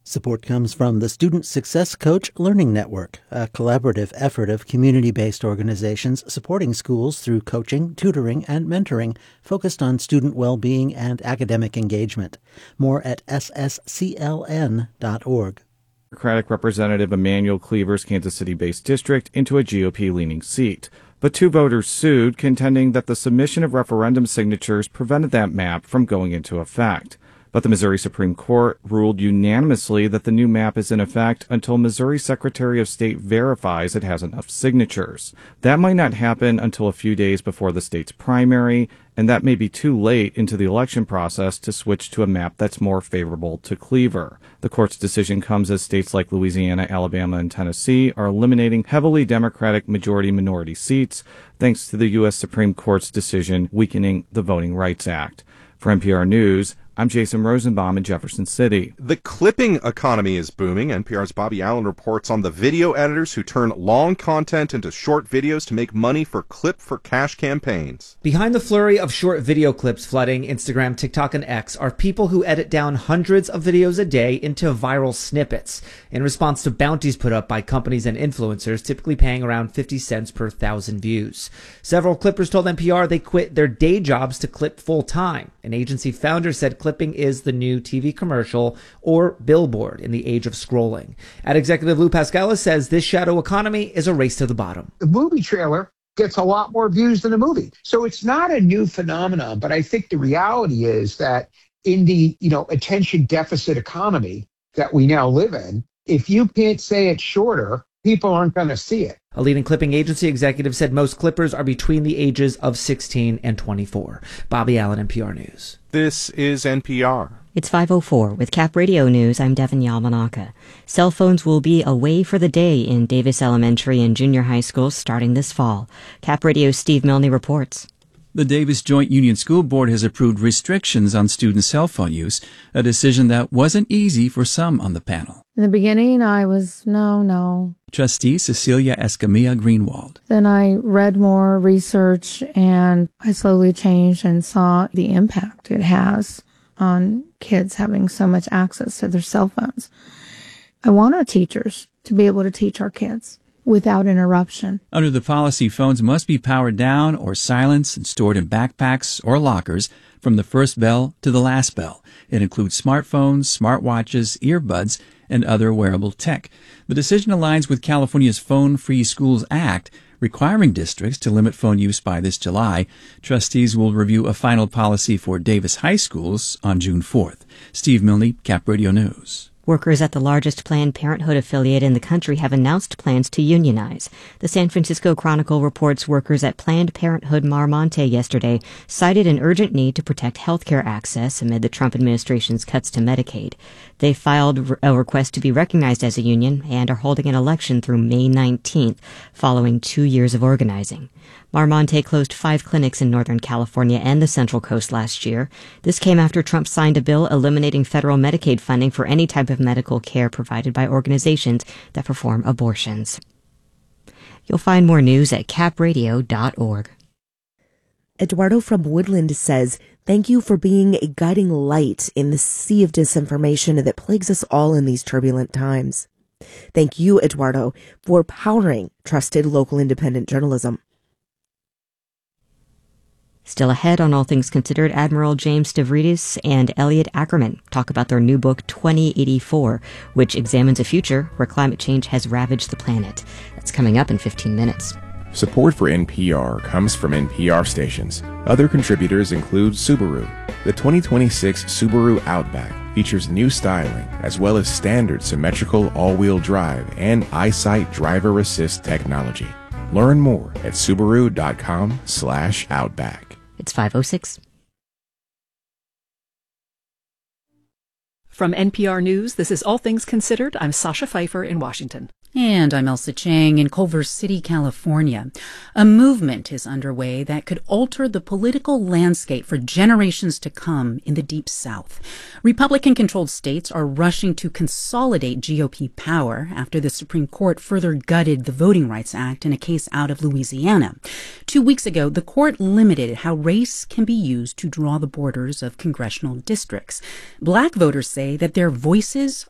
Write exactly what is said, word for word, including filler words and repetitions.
Support comes from the Student Success Coach Learning Network, a collaborative effort of community-based organizations supporting schools through coaching, tutoring, and mentoring focused on student well-being and academic engagement. More at s s c l n dot org. Democratic Representative Emanuel Cleaver's Kansas City-based district into a G O P-leaning seat. But two voters sued, contending that the submission of referendum signatures prevented that map from going into effect. But the Missouri Supreme Court ruled unanimously that the new map is in effect until Missouri Secretary of State verifies it has enough signatures. That might not happen until a few days before the state's primary, and that may be too late into the election process to switch to a map that's more favorable to Cleaver. The court's decision comes as states like Louisiana, Alabama, and Tennessee are eliminating heavily Democratic majority-minority seats, thanks to the U S Supreme Court's decision weakening the Voting Rights Act. For N P R News, I'm Jason Rosenbaum in Jefferson City. The clipping economy is booming. N P R's Bobby Allen reports on the video editors who turn long content into short videos to make money for clip-for-cash campaigns. Behind the flurry of short video clips flooding Instagram, TikTok, and X are people who edit down hundreds of videos a day into viral snippets in response to bounties put up by companies and influencers, typically paying around fifty cents per thousand views. Several clippers told N P R they quit their day jobs to clip full-time. An agency founder said clipping is the new T V commercial or billboard in the age of scrolling. Ad executive Lou Pascalis says this shadow economy is a race to the bottom. The movie trailer gets a lot more views than the movie. So it's not a new phenomenon, but I think the reality is that in the, you know, attention deficit economy that we now live in, if you can't say it shorter, people aren't going to see it. A leading clipping agency executive said most clippers are between the ages of sixteen and twenty-four. Bobby Allen, N P R News. This is N P R. It's five oh four. With Cap Radio News, I'm Devin Yamanaka. Cell phones will be away for the day in Davis Elementary and Junior High schools starting this fall. Cap Radio's Steve Milne reports. The Davis Joint Union School Board has approved restrictions on student cell phone use, a decision that wasn't easy for some on the panel. In the beginning, I was, no, no. Trustee Cecilia Escamilla Greenwald. Then I read more research, and I slowly changed and saw the impact it has on kids having so much access to their cell phones. I want our teachers to be able to teach our kids without interruption. Under the policy, phones must be powered down or silenced and stored in backpacks or lockers from the first bell to the last bell. It includes smartphones, smartwatches, earbuds, and other wearable tech. The decision aligns with California's Phone Free Schools Act, requiring districts to limit phone use by this July. Trustees will review a final policy for Davis High Schools on June fourth. Steve Milne, Cap Radio News. Workers at the largest Planned Parenthood affiliate in the country have announced plans to unionize. The San Francisco Chronicle reports workers at Planned Parenthood Mar Monte yesterday cited an urgent need to protect health care access amid the Trump administration's cuts to Medicaid. They filed a request to be recognized as a union and are holding an election through May nineteenth, following two years of organizing. Mar Monte closed five clinics in Northern California and the Central Coast last year. This came after Trump signed a bill eliminating federal Medicaid funding for any type of medical care provided by organizations that perform abortions. You'll find more news at cap radio dot org. Eduardo from Woodland says, thank you for being a guiding light in the sea of disinformation that plagues us all in these turbulent times. Thank you, Eduardo, for powering trusted local independent journalism. Still ahead on All Things Considered, Admiral James Stavridis and Elliot Ackerman talk about their new book, twenty eighty-four, which examines a future where climate change has ravaged the planet. That's coming up in fifteen minutes. Support for N P R comes from N P R stations. Other contributors include Subaru. The twenty twenty-six Subaru Outback features new styling as well as standard symmetrical all-wheel drive and EyeSight driver assist technology. Learn more at Subaru.com slash Outback. It's five oh six. From N P R News, this is All Things Considered. I'm Sasha Pfeiffer in Washington. And I'm Elsa Chang in Culver City, California. A movement is underway that could alter the political landscape for generations to come in the Deep South. Republican-controlled states are rushing to consolidate G O P power after the Supreme Court further gutted the Voting Rights Act in a case out of Louisiana. Two weeks ago, the court limited how race can be used to draw the borders of congressional districts. Black voters say that their voices